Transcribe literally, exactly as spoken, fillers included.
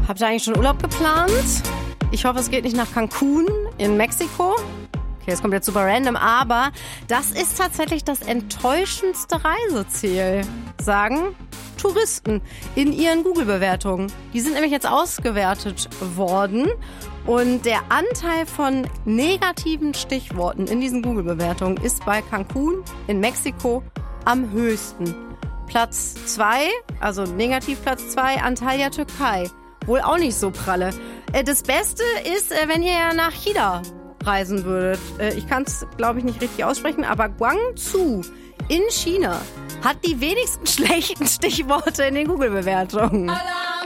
Habt ihr eigentlich schon Urlaub geplant? Ich hoffe, es geht nicht nach Cancun in Mexiko. Okay, das kommt jetzt super random, aber das ist tatsächlich das enttäuschendste Reiseziel, sagen Touristen in ihren Google-Bewertungen. Die sind nämlich jetzt ausgewertet worden und der Anteil von negativen Stichworten in diesen Google-Bewertungen ist bei Cancun in Mexiko am höchsten. Platz zwei, also Negativplatz zwei, Antalya, Türkei. Wohl auch nicht so pralle. Das Beste ist, wenn ihr nach China reisen würdet. Ich kann es, glaube ich, nicht richtig aussprechen, aber Guangzhou in China hat die wenigsten schlechten Stichworte in den Google-Bewertungen.